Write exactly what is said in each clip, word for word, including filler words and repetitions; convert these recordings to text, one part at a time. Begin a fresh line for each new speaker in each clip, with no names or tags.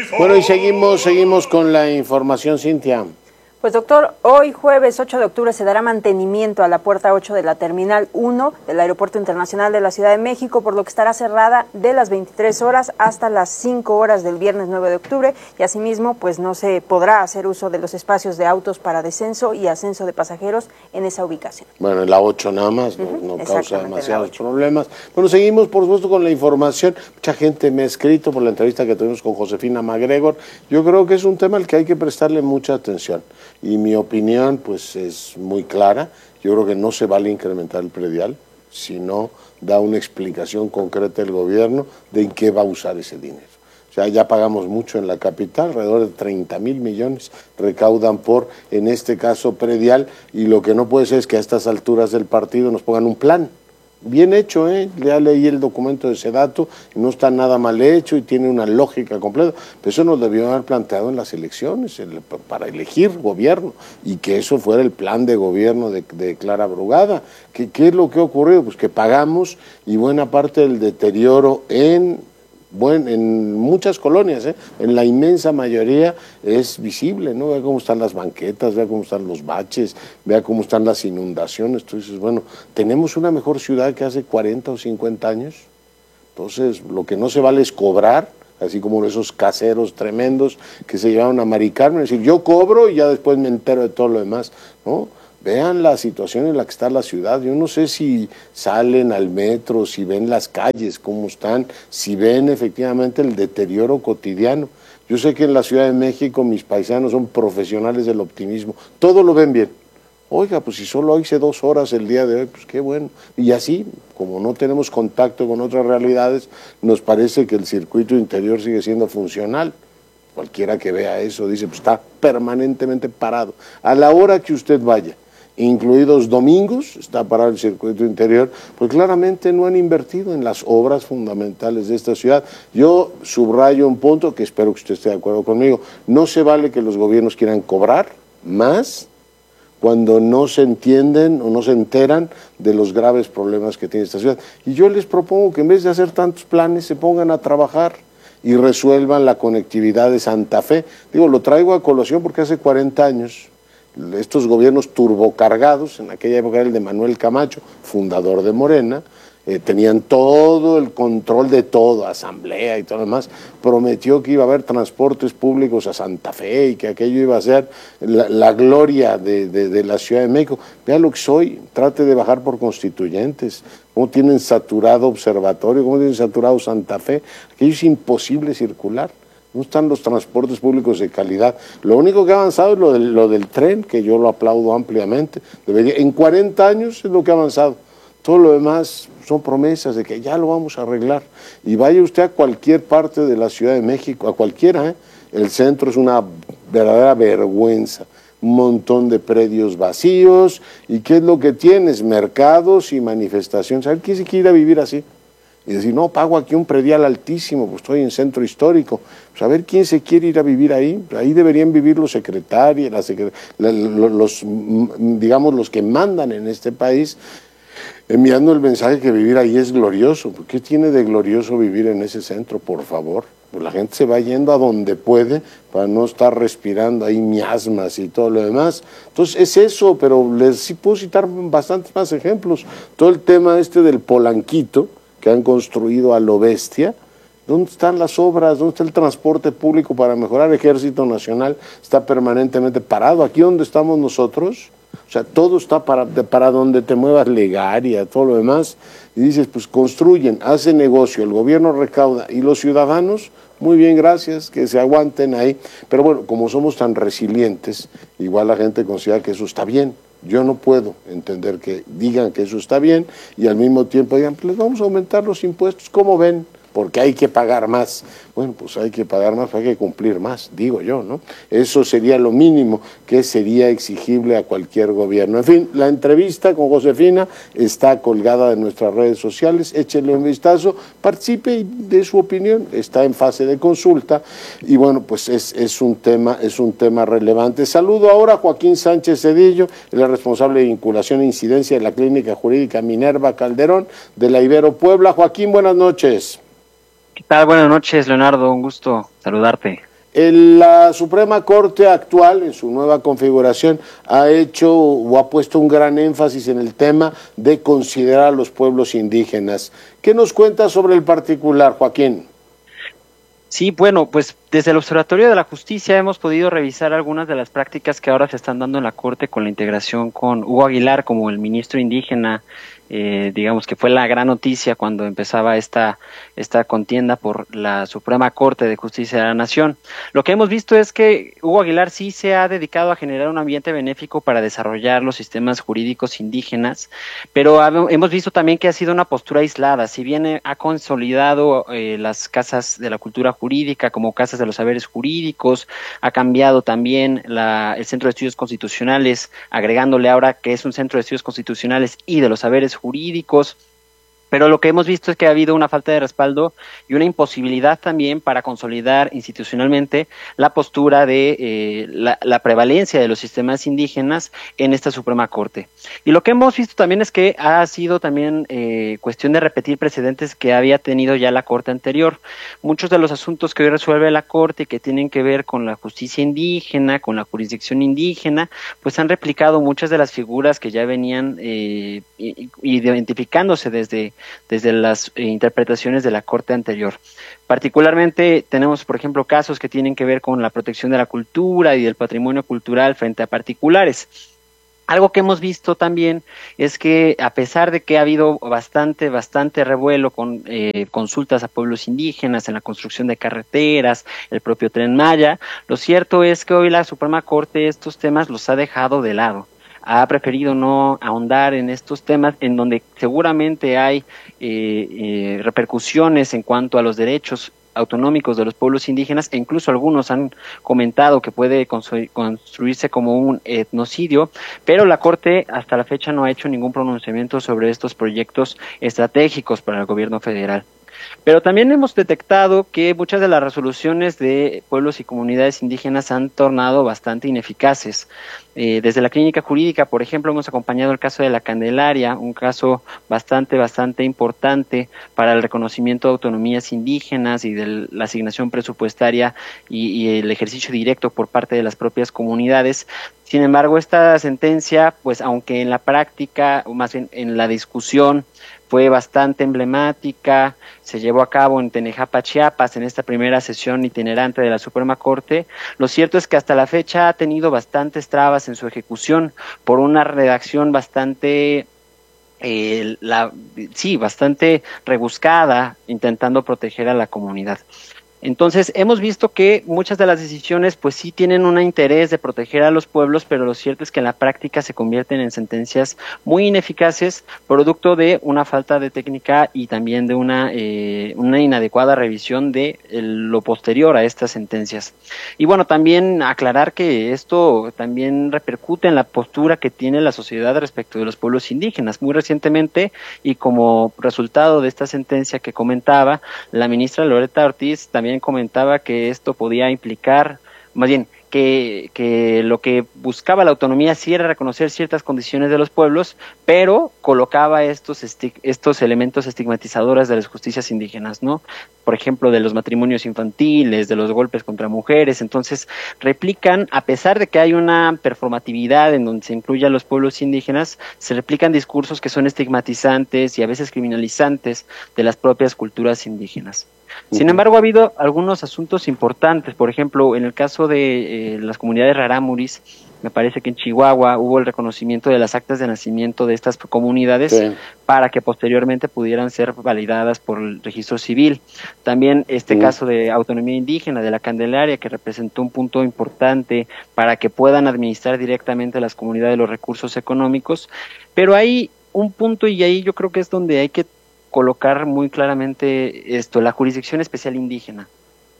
Bueno, y seguimos, seguimos con la información, Cintia.
Pues doctor, hoy jueves ocho de octubre se dará mantenimiento a la puerta ocho de la Terminal uno del Aeropuerto Internacional de la Ciudad de México, por lo que estará cerrada de las veintitrés horas hasta las cinco horas del viernes nueve de octubre, y asimismo pues no se podrá hacer uso de los espacios de autos para descenso y ascenso de pasajeros en esa ubicación.
Bueno, en la ocho nada más,
uh-huh,
no, no causa demasiados problemas. Bueno, seguimos por supuesto con la información. Mucha gente me ha escrito por la entrevista que tuvimos con Josefina MacGregor. Yo creo que es un tema al que hay que prestarle mucha atención. Y mi opinión pues es muy clara. Yo creo que no se vale incrementar el predial si no da una explicación concreta el gobierno de en qué va a usar ese dinero. O sea, ya pagamos mucho en la capital, alrededor de treinta mil millones recaudan por, en este caso, predial, y lo que no puede ser es que a estas alturas del partido nos pongan un plan. Bien hecho, ¿eh? Ya leí el documento de Sedato, y no está nada mal hecho y tiene una lógica completa, pero eso nos debió haber planteado en las elecciones, el, para elegir gobierno, y que eso fuera el plan de gobierno de, de Clara Brugada. ¿Qué, ¿Qué es lo que ha ocurrido? Pues que pagamos, y buena parte del deterioro en... Bueno, en muchas colonias, ¿eh? En la inmensa mayoría es visible, ¿no? Vea cómo están las banquetas, vea cómo están los baches, vea cómo están las inundaciones. Tú dices, bueno, tenemos una mejor ciudad que hace cuarenta o cincuenta años. Entonces, lo que no se vale es cobrar, así como esos caseros tremendos que se llevaron a Mari Carmen, es decir, yo cobro y ya después me entero de todo lo demás, ¿no? Vean la situación en la que está la ciudad. Yo no sé si salen al metro, si ven las calles, cómo están, si ven efectivamente el deterioro cotidiano. Yo sé que en la Ciudad de México mis paisanos son profesionales del optimismo. Todo lo ven bien. Oiga, pues si solo hice dos horas el día de hoy, pues qué bueno. Y así, como no tenemos contacto con otras realidades, nos parece que el circuito interior sigue siendo funcional. Cualquiera que vea eso dice, pues está permanentemente parado. A la hora que usted vaya, incluidos domingos, está parado el circuito interior, pues claramente no han invertido en las obras fundamentales de esta ciudad. Yo subrayo un punto que espero que usted esté de acuerdo conmigo. No se vale que los gobiernos quieran cobrar más cuando no se entienden o no se enteran de los graves problemas que tiene esta ciudad. Y yo les propongo que en vez de hacer tantos planes, se pongan a trabajar y resuelvan la conectividad de Santa Fe. Digo, lo traigo a colación porque hace cuarenta años estos gobiernos turbocargados, en aquella época era el de Manuel Camacho, fundador de Morena, eh, tenían todo el control de todo, asamblea y todo lo demás, prometió que iba a haber transportes públicos a Santa Fe y que aquello iba a ser la, la gloria de, de, de la Ciudad de México. Vea lo que soy, trate de bajar por Constituyentes, cómo tienen saturado Observatorio, cómo tienen saturado Santa Fe, aquello es imposible circular. No están los transportes públicos de calidad. Lo único que ha avanzado es lo del, lo del tren, que yo lo aplaudo ampliamente. Debería, en cuarenta años es lo que ha avanzado. Todo lo demás son promesas de que ya lo vamos a arreglar. Y vaya usted a cualquier parte de la Ciudad de México, a cualquiera, ¿eh? El centro es una verdadera vergüenza. Un montón de predios vacíos. ¿Y qué es lo que tienes? Mercados y manifestaciones. ¿Sabe quién se quiere ir a vivir así? Y decir, no, pago aquí un predial altísimo, pues estoy en centro histórico. Pues a ver quién se quiere ir a vivir ahí. Ahí deberían vivir los secretarios, la secret la, los, digamos, los que mandan en este país, enviando el mensaje que vivir ahí es glorioso. ¿Qué tiene de glorioso vivir en ese centro, por favor? Pues la gente se va yendo a donde puede para no estar respirando ahí miasmas y todo lo demás. Entonces es eso, pero les sí puedo citar bastantes más ejemplos. Todo el tema este del Polanquito, que han construido a lo bestia. ¿Dónde están las obras? ¿Dónde está el transporte público para mejorar? El Ejército Nacional está permanentemente parado. Aquí donde estamos nosotros, o sea, todo está para, para donde te muevas, Legaria, todo lo demás. Y dices, pues construyen, hacen negocio, el gobierno recauda y los ciudadanos, muy bien, gracias, que se aguanten ahí. Pero bueno, como somos tan resilientes, igual la gente considera que eso está bien. Yo no puedo entender que digan que eso está bien y al mismo tiempo digan, pues les vamos a aumentar los impuestos, ¿cómo ven? Porque hay que pagar más. Bueno, pues hay que pagar más, hay que cumplir más, digo yo, ¿no? Eso sería lo mínimo que sería exigible a cualquier gobierno. En fin, la entrevista con Josefina está colgada de nuestras redes sociales, échenle un vistazo, participe y dé su opinión, está en fase de consulta y bueno, pues es, es, un, tema, es un tema relevante. Saludo ahora a Joaquín Sánchez Cedillo, el responsable de vinculación e incidencia de la Clínica Jurídica Minerva Calderón de la Ibero Puebla. Joaquín, buenas noches.
¿Qué tal? Buenas noches, Leonardo, un gusto saludarte.
El, la Suprema Corte actual, en su nueva configuración, ha hecho o ha puesto un gran énfasis en el tema de considerar a los pueblos indígenas. ¿Qué nos cuenta sobre el particular, Joaquín?
Sí, bueno, pues desde el Observatorio de la Justicia hemos podido revisar algunas de las prácticas que ahora se están dando en la Corte con la integración con Hugo Aguilar como el ministro indígena. Eh, digamos que fue la gran noticia cuando empezaba esta, esta contienda por la Suprema Corte de Justicia de la Nación. Lo que hemos visto es que Hugo Aguilar sí se ha dedicado a generar un ambiente benéfico para desarrollar los sistemas jurídicos indígenas, pero ha, hemos visto también que ha sido una postura aislada. Si bien ha consolidado eh, las casas de la cultura jurídica como casas de los saberes jurídicos, ha cambiado también la, el Centro de Estudios Constitucionales, agregándole ahora que es un Centro de Estudios Constitucionales y de los saberes jurídicos, pero lo que hemos visto es que ha habido una falta de respaldo y una imposibilidad también para consolidar institucionalmente la postura de eh, la, la prevalencia de los sistemas indígenas en esta Suprema Corte. Y lo que hemos visto también es que ha sido también eh, cuestión de repetir precedentes que había tenido ya la Corte anterior. Muchos de los asuntos que hoy resuelve la Corte y que tienen que ver con la justicia indígena, con la jurisdicción indígena, pues han replicado muchas de las figuras que ya venían eh, identificándose desde desde las eh, interpretaciones de la Corte anterior. Particularmente tenemos, por ejemplo, casos que tienen que ver con la protección de la cultura y del patrimonio cultural frente a particulares. Algo que hemos visto también es que a pesar de que ha habido bastante, bastante revuelo con eh, consultas a pueblos indígenas en la construcción de carreteras, el propio Tren Maya, lo cierto es que hoy la Suprema Corte estos temas los ha dejado de lado. Ha preferido no ahondar en estos temas en donde seguramente hay eh, eh, repercusiones en cuanto a los derechos autonómicos de los pueblos indígenas, e incluso algunos han comentado que puede construirse como un etnocidio, pero la Corte hasta la fecha no ha hecho ningún pronunciamiento sobre estos proyectos estratégicos para el gobierno federal. Pero también hemos detectado que muchas de las resoluciones de pueblos y comunidades indígenas han tornado bastante ineficaces. Eh, desde la clínica jurídica, por ejemplo, hemos acompañado el caso de la Candelaria, un caso bastante, bastante importante para el reconocimiento de autonomías indígenas y de la asignación presupuestaria y, y el ejercicio directo por parte de las propias comunidades. Sin embargo, esta sentencia, pues aunque en la práctica, o más bien en la discusión, fue bastante emblemática, se llevó a cabo en Tenejapa, Chiapas, en esta primera sesión itinerante de la Suprema Corte. Lo cierto es que hasta la fecha ha tenido bastantes trabas en su ejecución por una redacción bastante, eh, la, sí, bastante rebuscada, intentando proteger a la comunidad. Entonces, hemos visto que muchas de las decisiones pues sí tienen un interés de proteger a los pueblos, pero lo cierto es que en la práctica se convierten en sentencias muy ineficaces, producto de una falta de técnica y también de una, eh, una inadecuada revisión de el, lo posterior a estas sentencias. Y bueno, también aclarar que esto también repercute en la postura que tiene la sociedad respecto de los pueblos indígenas. Muy recientemente, y como resultado de esta sentencia que comentaba, la ministra Loretta Ortiz también comentaba que esto podía implicar, más bien, que, que lo que buscaba la autonomía sí era reconocer ciertas condiciones de los pueblos, pero colocaba estos, estos elementos estigmatizadores de las justicias indígenas, ¿no? Por ejemplo, de los matrimonios infantiles, de los golpes contra mujeres. Entonces, replican, a pesar de que hay una performatividad en donde se incluye a los pueblos indígenas, se replican discursos que son estigmatizantes y a veces criminalizantes de las propias culturas indígenas. Sin embargo, ha habido algunos asuntos importantes. Por ejemplo, en el caso de eh, las comunidades rarámuris, me parece que en Chihuahua hubo el reconocimiento de las actas de nacimiento de estas comunidades, sí, para que posteriormente pudieran ser validadas por el registro civil. También este sí. caso de autonomía indígena de la Candelaria, que representó un punto importante para que puedan administrar directamente las comunidades los recursos económicos. Pero hay un punto, y ahí yo creo que es donde hay que colocar muy claramente esto, la jurisdicción especial indígena.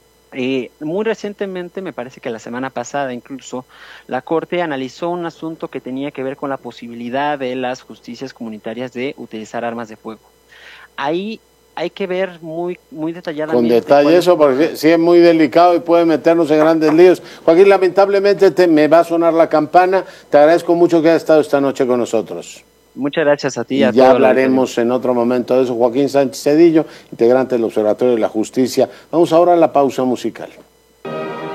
Eh, muy recientemente, me parece que la semana pasada incluso, la Corte analizó un asunto que tenía que ver con la posibilidad de las justicias comunitarias de utilizar armas de fuego. Ahí hay que ver muy muy detalladamente. Con
detalle eso, porque sí es muy delicado y puede meternos en grandes líos. Joaquín, lamentablemente te, me va a sonar la campana. Te agradezco mucho que hayas estado esta noche con nosotros.
Muchas gracias a ti.
Y
a
ya hablaremos en otro momento de eso. Joaquín Sánchez Cedillo, integrante del Observatorio de la Justicia. Vamos ahora a la pausa musical.